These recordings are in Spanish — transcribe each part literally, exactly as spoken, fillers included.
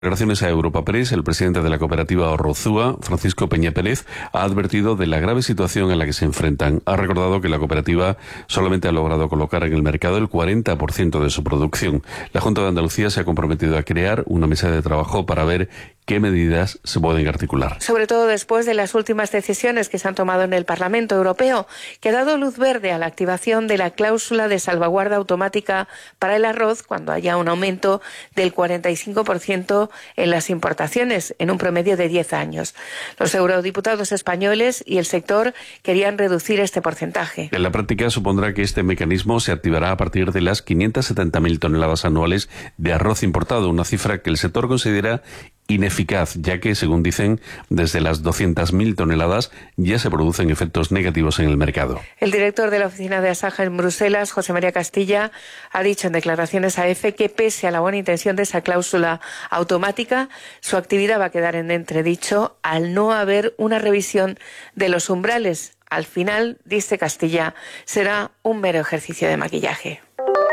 Gracias a Europa Press, el presidente de la cooperativa Orrozúa, Francisco Peña Pérez, ha advertido de la grave situación en la que se enfrentan. Ha recordado que la cooperativa solamente ha logrado colocar en el mercado el cuarenta por ciento de su producción. La Junta de Andalucía se ha comprometido a crear una mesa de trabajo para ver qué medidas se pueden articular. Sobre todo después de las últimas decisiones que se han tomado en el Parlamento Europeo, que ha dado luz verde a la activación de la cláusula de salvaguarda automática para el arroz cuando haya un aumento del cuarenta y cinco por ciento en las importaciones, en un promedio de diez años. Los eurodiputados españoles y el sector querían reducir este porcentaje. En la práctica supondrá que este mecanismo se activará a partir de las quinientas setenta mil toneladas anuales de arroz importado, una cifra que el sector considera ineficaz, ya que, según dicen, desde las doscientas mil toneladas ya se producen efectos negativos en el mercado. El director de la oficina de Asaja en Bruselas, José María Castilla, ha dicho en declaraciones a EFE que, pese a la buena intención de esa cláusula automática, su actividad va a quedar en entredicho al no haber una revisión de los umbrales. Al final, dice Castilla, será un mero ejercicio de maquillaje.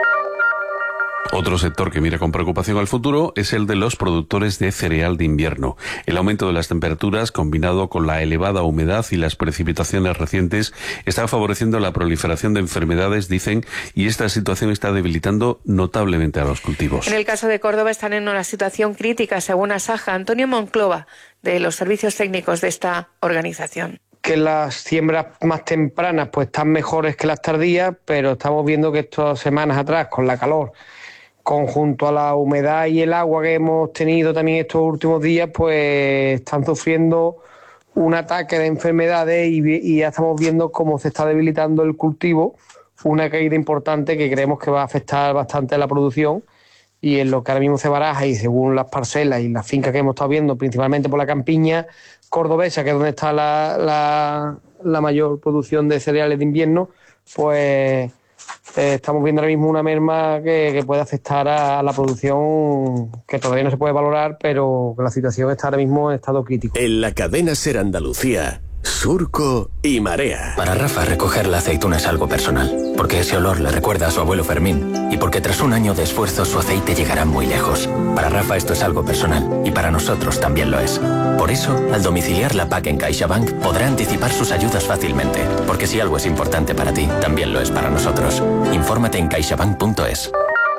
Otro sector que mira con preocupación al futuro es el de los productores de cereal de invierno. El aumento de las temperaturas, combinado con la elevada humedad y las precipitaciones recientes, está favoreciendo la proliferación de enfermedades, dicen, y esta situación está debilitando notablemente a los cultivos. En el caso de Córdoba están en una situación crítica, según Asaja. Antonio Monclova, de los servicios técnicos de esta organización. Que las siembras más tempranas pues están mejores que las tardías, pero estamos viendo que estas semanas atrás, con la calor, conjunto a la humedad y el agua que hemos tenido también estos últimos días, pues están sufriendo un ataque de enfermedades y, y ya estamos viendo cómo se está debilitando el cultivo, una caída importante que creemos que va a afectar bastante a la producción, y en lo que ahora mismo se baraja, y según las parcelas y las fincas que hemos estado viendo, principalmente por la campiña cordobesa, que es donde está la, la, la mayor producción de cereales de invierno, pues Eh, estamos viendo ahora mismo una merma que, que puede afectar a, a la producción, que todavía no se puede valorar, pero que la situación está ahora mismo en estado crítico. En la cadena SER Andalucía, Surco y Marea. Para Rafa, recoger la aceituna es algo personal, porque ese olor le recuerda a su abuelo Fermín, y porque tras un año de esfuerzo su aceite llegará muy lejos. Para Rafa esto es algo personal, y para nosotros también lo es. Por eso, al domiciliar la P A C en CaixaBank, podrá anticipar sus ayudas fácilmente, porque si algo es importante para ti, también lo es para nosotros. Infórmate en caixabank punto es.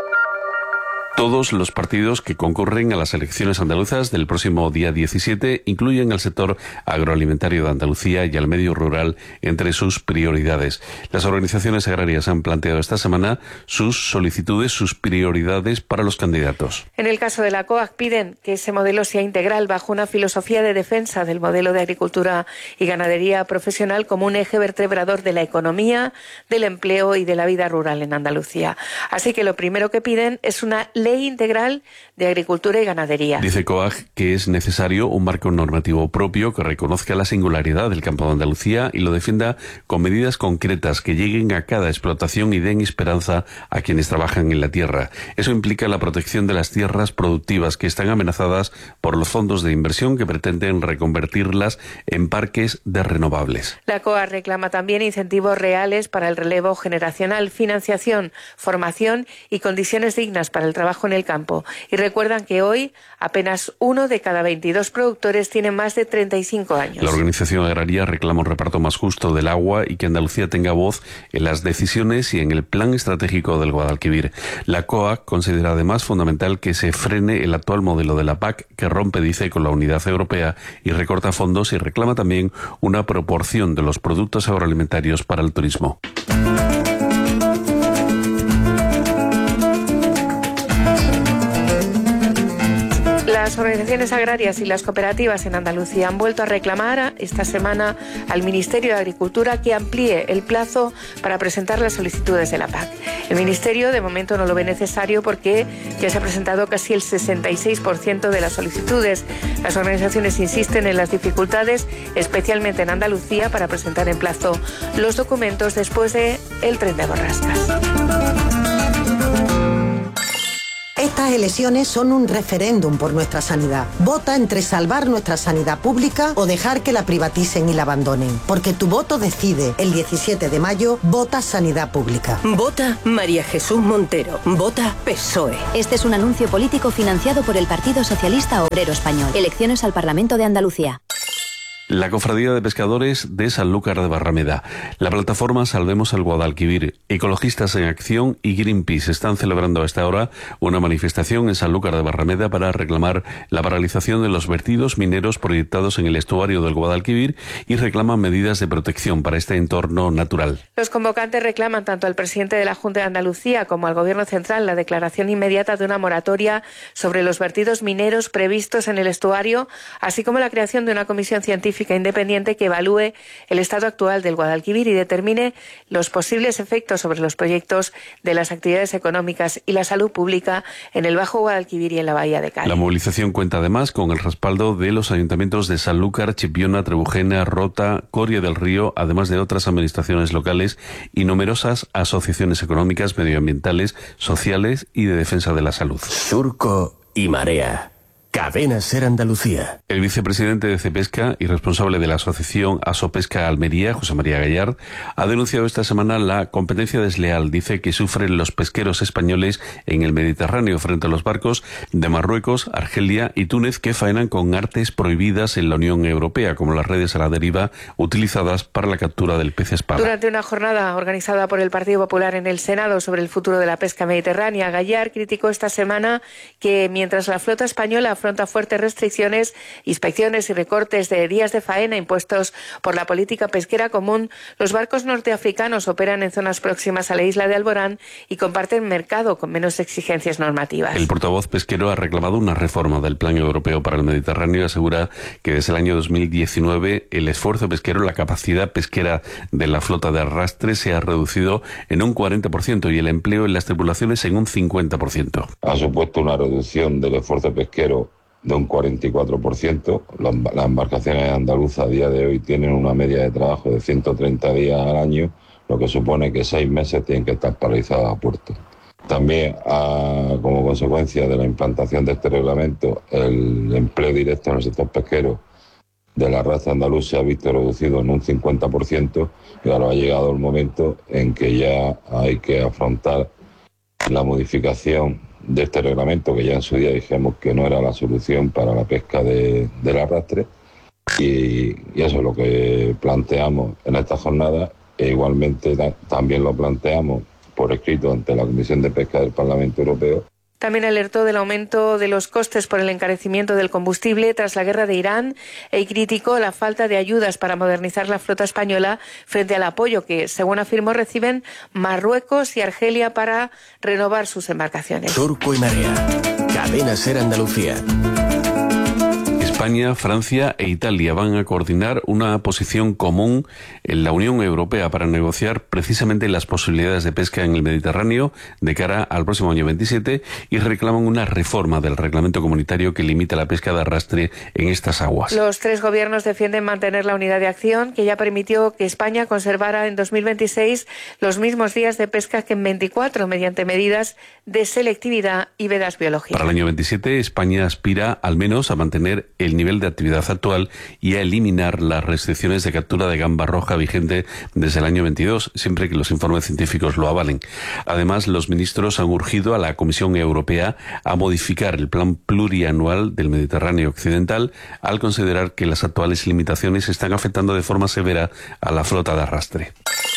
Todos los partidos que concurren a las elecciones andaluzas del próximo día diecisiete incluyen al sector agroalimentario de Andalucía y al medio rural entre sus prioridades. Las organizaciones agrarias han planteado esta semana sus solicitudes, sus prioridades para los candidatos. En el caso de la COAG piden que ese modelo sea integral bajo una filosofía de defensa del modelo de agricultura y ganadería profesional como un eje vertebrador de la economía, del empleo y de la vida rural en Andalucía. Así que lo primero que piden es una ley integral de agricultura y ganadería. Dice COAG que es necesario un marco normativo propio que reconozca la singularidad del campo de Andalucía y lo defienda con medidas concretas que lleguen a cada explotación y den esperanza a quienes trabajan en la tierra. Eso implica la protección de las tierras productivas que están amenazadas por los fondos de inversión que pretenden reconvertirlas en parques de renovables. La COAG reclama también incentivos reales para el relevo generacional, financiación, formación y condiciones dignas para el trabajo en el campo. Y recuerdan que hoy apenas uno de cada veintidós productores tiene más de treinta y cinco años. La organización agraria reclama un reparto más justo del agua y que Andalucía tenga voz en las decisiones y en el plan estratégico del Guadalquivir. La COAG considera además fundamental que se frene el actual modelo de la P A C que rompe, dice, con la unidad europea y recorta fondos, y reclama también una proporción de los productos agroalimentarios para el turismo. Las organizaciones agrarias y las cooperativas en Andalucía han vuelto a reclamar esta semana al Ministerio de Agricultura que amplíe el plazo para presentar las solicitudes de la P A C. El Ministerio de momento no lo ve necesario porque ya se ha presentado casi el sesenta y seis por ciento de las solicitudes. Las organizaciones insisten en las dificultades, especialmente en Andalucía, para presentar en plazo los documentos después del tren de borrascas. Estas elecciones son un referéndum por nuestra sanidad. Vota entre salvar nuestra sanidad pública o dejar que la privaticen y la abandonen. Porque tu voto decide. El diecisiete de mayo, vota sanidad pública. Vota María Jesús Montero. Vota P S O E. Este es un anuncio político financiado por el Partido Socialista Obrero Español. Elecciones al Parlamento de Andalucía. La Cofradía de Pescadores de Sanlúcar de Barrameda, la plataforma Salvemos el Guadalquivir, Ecologistas en Acción y Greenpeace están celebrando a esta hora una manifestación en Sanlúcar de Barrameda para reclamar la paralización de los vertidos mineros proyectados en el estuario del Guadalquivir y reclaman medidas de protección para este entorno natural. Los convocantes reclaman tanto al presidente de la Junta de Andalucía como al Gobierno Central la declaración inmediata de una moratoria sobre los vertidos mineros previstos en el estuario, así como la creación de una comisión científica independiente que evalúe el estado actual del Guadalquivir y determine los posibles efectos sobre los proyectos de las actividades económicas y la salud pública en el Bajo Guadalquivir y en la Bahía de Cádiz. La movilización cuenta además con el respaldo de los ayuntamientos de Sanlúcar, Chipiona, Trebujena, Rota, Coria del Río, además de otras administraciones locales y numerosas asociaciones económicas, medioambientales, sociales y de defensa de la salud. Surco y Marea. Cadena Ser Andalucía. El vicepresidente de Cepesca y responsable de la asociación Asopesca Almería, José María Gallard, ha denunciado esta semana la competencia desleal. Dice que sufren los pesqueros españoles en el Mediterráneo frente a los barcos de Marruecos, Argelia y Túnez que faenan con artes prohibidas en la Unión Europea, como las redes a la deriva utilizadas para la captura del pez espada. Durante una jornada organizada por el Partido Popular en el Senado sobre el futuro de la pesca mediterránea, Gallard criticó esta semana que mientras la flota española afronta fuertes restricciones, inspecciones y recortes de días de faena impuestos por la política pesquera común, los barcos norteafricanos operan en zonas próximas a la isla de Alborán y comparten mercado con menos exigencias normativas. El portavoz pesquero ha reclamado una reforma del Plan Europeo para el Mediterráneo y asegura que desde el año dos mil diecinueve el esfuerzo pesquero, la capacidad pesquera de la flota de arrastre se ha reducido en un cuarenta por ciento y el empleo en las tripulaciones en un cincuenta por ciento. Ha supuesto una reducción del esfuerzo pesquero de un cuarenta y cuatro por ciento. Las embarcaciones andaluzas a día de hoy tienen una media de trabajo de ciento treinta días al año, lo que supone que seis meses tienen que estar paralizadas a puerto. También, a, como consecuencia de la implantación de este reglamento, el empleo directo en el sector pesquero de la raza andaluz se ha visto reducido en un cincuenta por ciento y ahora ha llegado el momento en que ya hay que afrontar la modificación de este reglamento, que ya en su día dijimos que no era la solución para la pesca de, del arrastre, y, y eso es lo que planteamos en esta jornada, e igualmente ta, también lo planteamos por escrito ante la Comisión de Pesca del Parlamento Europeo. También alertó del aumento de los costes por el encarecimiento del combustible tras la guerra de Irán y criticó la falta de ayudas para modernizar la flota española frente al apoyo que, según afirmó, reciben Marruecos y Argelia para renovar sus embarcaciones. Surco y Marea. Cadena Ser Andalucía. España, Francia e Italia van a coordinar una posición común en la Unión Europea para negociar precisamente las posibilidades de pesca en el Mediterráneo de cara al próximo año veintisiete y reclaman una reforma del reglamento comunitario que limita la pesca de arrastre en estas aguas. Los tres gobiernos defienden mantener la unidad de acción que ya permitió que España conservara en dos mil veintiséis los mismos días de pesca que en veinticuatro mediante medidas de selectividad y vedas biológicas. Para el año veintisiete, España aspira al menos a mantener el nivel de actividad actual y a eliminar las restricciones de captura de gamba roja vigente desde el año veintidós, siempre que los informes científicos lo avalen. Además, los ministros han urgido a la Comisión Europea a modificar el plan plurianual del Mediterráneo Occidental al considerar que las actuales limitaciones están afectando de forma severa a la flota de arrastre.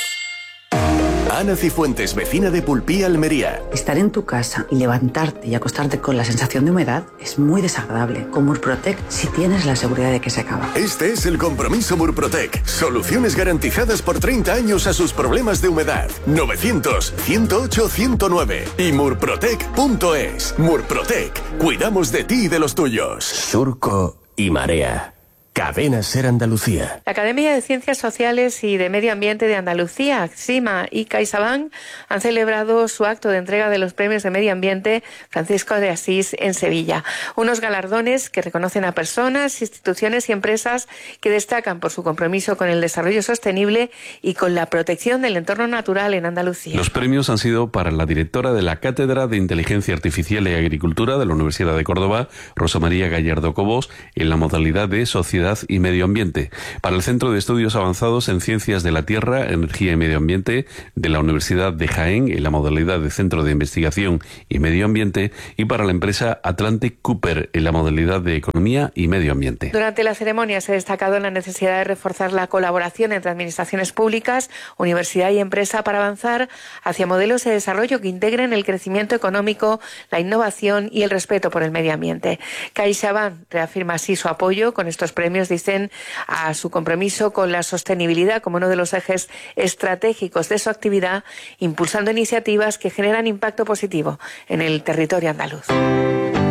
Ana Cifuentes, vecina de Pulpí, Almería. Estar en tu casa y levantarte y acostarte con la sensación de humedad es muy desagradable. Con Murprotec si tienes la seguridad de que se acaba. Este es el compromiso Murprotec. Soluciones garantizadas por treinta años a sus problemas de humedad. novecientos, ciento ocho, ciento nueve y murprotec punto es. Murprotec. Cuidamos de ti y de los tuyos. Surco y Marea. Cadena Ser Andalucía. La Academia de Ciencias Sociales y de Medio Ambiente de Andalucía, ACSIMA y CaixaBank han celebrado su acto de entrega de los premios de Medio Ambiente Francisco de Asís en Sevilla. Unos galardones que reconocen a personas, instituciones y empresas que destacan por su compromiso con el desarrollo sostenible y con la protección del entorno natural en Andalucía. Los premios han sido para la directora de la Cátedra de Inteligencia Artificial y Agricultura de la Universidad de Córdoba, Rosa María Gallardo Cobos, en la modalidad de Sociedad y Medio Ambiente, para el Centro de Estudios Avanzados en Ciencias de la Tierra, Energía y Medio Ambiente de la Universidad de Jaén, en la modalidad de Centro de Investigación y Medio Ambiente, y para la empresa Atlantic Cooper, en la modalidad de Economía y Medio Ambiente. Durante la ceremonia se ha destacado la necesidad de reforzar la colaboración entre administraciones públicas, universidad y empresa para avanzar hacia modelos de desarrollo que integren el crecimiento económico, la innovación y el respeto por el medio ambiente. CaixaBank reafirma así su apoyo con estos premios. Dicen a su compromiso con la sostenibilidad como uno de los ejes estratégicos de su actividad, impulsando iniciativas que generan impacto positivo en el territorio andaluz.